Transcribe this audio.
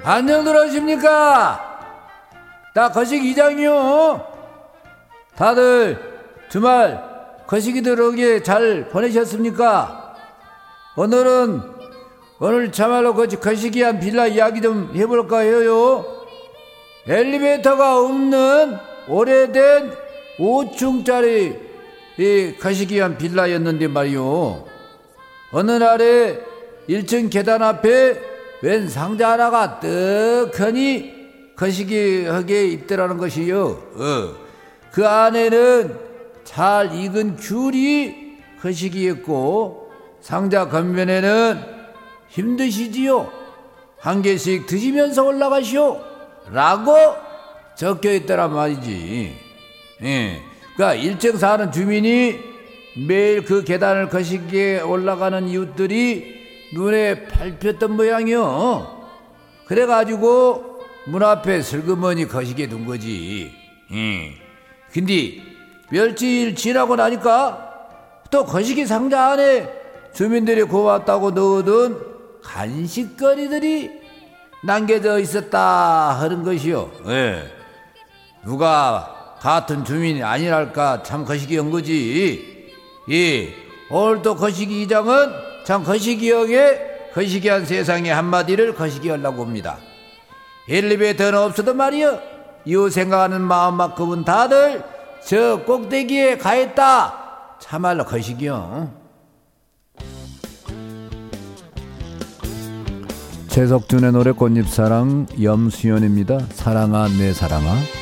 안녕들 하십니까? 나 거식 이장이요. 다들 주말 거시기들 오게 잘 보내셨습니까? 오늘 참말로 거시기한 빌라 이야기 좀 해볼까 해요. 엘리베이터가 없는 오래된 5층짜리 이 거시기한 빌라였는데 말이요. 어느 날에 1층 계단 앞에 웬 상자 하나가 떡하니 거시기하게 있더라는 것이요. 그 안에는 잘 익은 귤이 거시기였고 상자 겉면에는 힘드시지요. 한 개씩 드시면서 올라가시오 라고 적혀있더란 말이지. 그러니까 1층 사는 주민이 매일 그 계단을 거시기에 올라가는 이웃들이 눈에 밟혔던 모양이요. 그래가지고 문 앞에 슬그머니 거시기에 둔 거지. 근데 며칠 지나고 나니까 또 거시기 상자 안에 주민들이 고맙다고 넣어둔 간식거리들이 남겨져 있었다 하는 것이요. 누가 같은 주민이 아니랄까 참 거시기한 거지. 오늘 또 거시기 이장은 참 거시기형의 거시기한 세상의 한마디를 거시기하려고 합니다. 엘리베이터는 없어도 말이여 이웃 생각하는 마음만큼은 다들 저 꼭대기에 가있다. 참말로 거시기형. 최석준의 노래 꽃잎사랑 염수연입니다. 사랑아 내 사랑아.